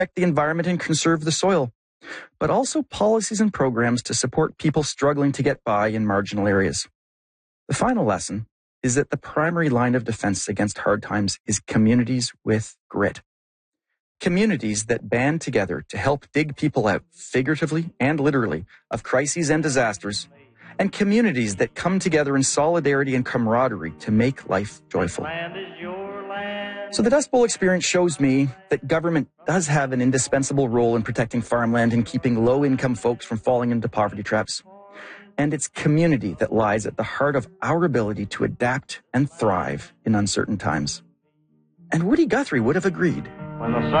protect the environment and conserve the soil, but also policies and programs to support people struggling to get by in marginal areas. The final lesson is that the primary line of defense against hard times is communities with grit. Communities that band together to help dig people out, figuratively and literally, of crises and disasters, and communities that come together in solidarity and camaraderie to make life joyful. So the Dust Bowl experience shows me that government does have an indispensable role in protecting farmland and keeping low-income folks from falling into poverty traps. And it's community that lies at the heart of our ability to adapt and thrive in uncertain times. And Woody Guthrie would have agreed. When the